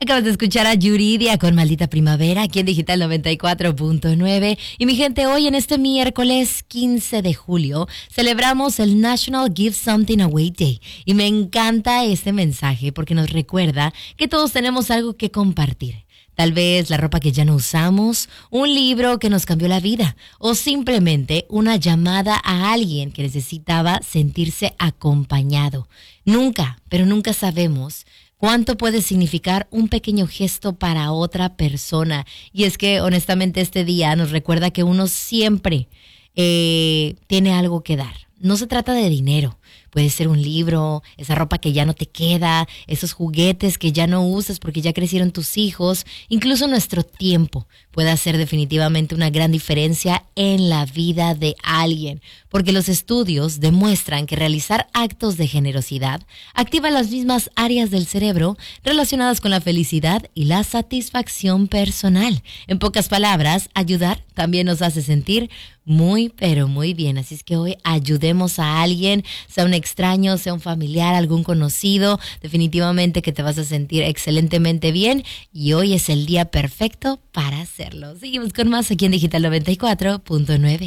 Acabas de escuchar a Yuridia con Maldita Primavera aquí en Digital 94.9. Y mi gente, hoy en este miércoles 15 de julio celebramos el National Give Something Away Day. Y me encanta este mensaje porque nos recuerda que todos tenemos algo que compartir. Tal vez la ropa que ya no usamos, un libro que nos cambió la vida o simplemente una llamada a alguien que necesitaba sentirse acompañado. Nunca, pero nunca sabemos cuánto puede significar un pequeño gesto para otra persona. Y es que honestamente este día nos recuerda que uno siempre tiene algo que dar. No se trata de dinero. Puede ser un libro, esa ropa que ya no te queda, esos juguetes que ya no usas porque ya crecieron tus hijos. Incluso nuestro tiempo puede hacer definitivamente una gran diferencia en la vida de alguien. Porque los estudios demuestran que realizar actos de generosidad activa las mismas áreas del cerebro relacionadas con la felicidad y la satisfacción personal. En pocas palabras, ayudar también nos hace sentir muy, pero muy bien. Así es que hoy ayudemos a alguien, sea un extraño, sea un familiar, algún conocido. Definitivamente que te vas a sentir excelentemente bien y hoy es el día perfecto para hacerlo. Seguimos con más aquí en Digital 94.9.